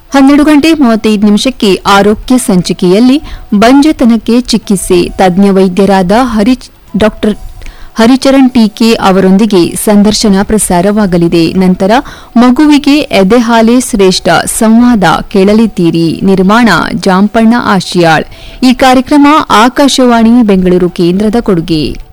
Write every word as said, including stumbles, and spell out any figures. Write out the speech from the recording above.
ಹನ್ನೆರಡು ಗಂಟೆ ಮೂವತ್ತೈದು ನಿಮಿಷಕ್ಕೆ ಆರೋಗ್ಯ ಸಂಚಿಕೆಯಲ್ಲಿ ಬಂಜೆತನಕ್ಕೆ ಚಿಕಿತ್ಸೆ ತಜ್ಞ ವೈದ್ಯರಾದ ಹರಿ ಡಾಕ್ಟರ್ ಹರಿಚರಣ್ ಟೀಕೆ ಅವರೊಂದಿಗೆ ಸಂದರ್ಶನ ಪ್ರಸಾರವಾಗಲಿದೆ. ನಂತರ ಮಗುವಿಗೆ ಎದೆಹಾಲೆ ಶ್ರೇಷ್ಠ ಸಂವಾದ ಕೇಳಲಿದ್ದೀರಿ. ನಿರ್ಮಾಣ ಜಾಂಪಣ್ಣ ಆಶಿಯಾಳ್. ಈ ಕಾರ್ಯಕ್ರಮ ಆಕಾಶವಾಣಿ ಬೆಂಗಳೂರು ಕೇಂದ್ರದ ಕೊಡುಗೆ.